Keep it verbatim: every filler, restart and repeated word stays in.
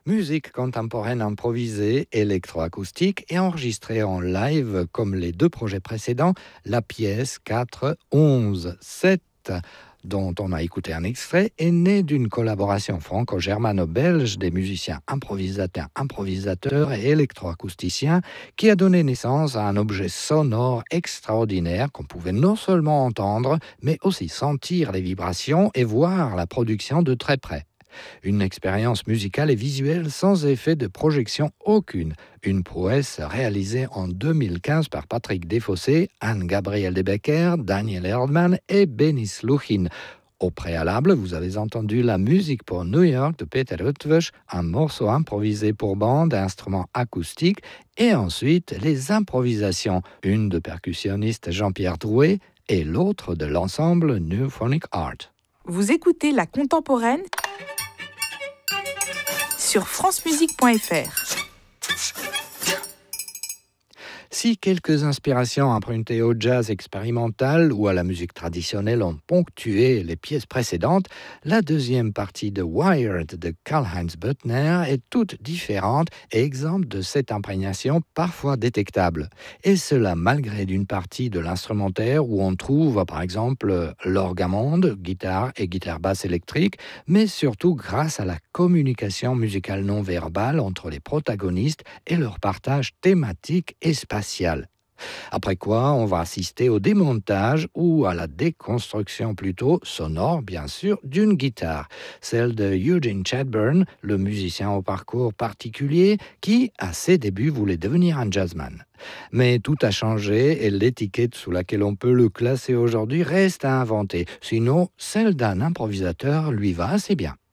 Musique contemporaine improvisée, électroacoustique et enregistrée en live comme les deux projets précédents, la pièce quatre onze sept dont on a écouté un extrait, est née d'une collaboration franco-germano-belge des musiciens improvisateurs, improvisateurs et électroacousticiens qui a donné naissance à un objet sonore extraordinaire qu'on pouvait non seulement entendre, mais aussi sentir les vibrations et voir la production de très près. Une expérience musicale et visuelle sans effet de projection aucune. Une prouesse réalisée en deux mille quinze par Patrick Desfossés, Anne-Gabrielle De Becker, Daniel Erdmann et Benny Sluchin. Au préalable, vous avez entendu la musique pour New York de Peter Eötvös, un morceau improvisé pour bande, instruments acoustiques, et ensuite les improvisations, une de percussionniste Jean-Pierre Drouet et l'autre de l'ensemble New Phonic Art. Vous écoutez La Contemporaine sur france musique point f r. Si quelques inspirations empruntées au jazz expérimental ou à la musique traditionnelle ont ponctué les pièces précédentes, la deuxième partie de Wired de Karl-Heinz Böttner est toute différente et exempte de cette imprégnation parfois détectable. Et cela malgré d'une partie de l'instrumentaire où on trouve par exemple l'orgue à monde, guitare et guitare basse électrique, mais surtout grâce à la communication musicale non verbale entre les protagonistes et leur partage thématique et spatial. Après quoi, on va assister au démontage ou à la déconstruction plutôt sonore, bien sûr, d'une guitare, celle de Eugene Chadbourne, le musicien au parcours particulier qui, à ses débuts, voulait devenir un jazzman. Mais tout a changé et l'étiquette sous laquelle on peut le classer aujourd'hui reste à inventer, sinon celle d'un improvisateur lui va assez bien.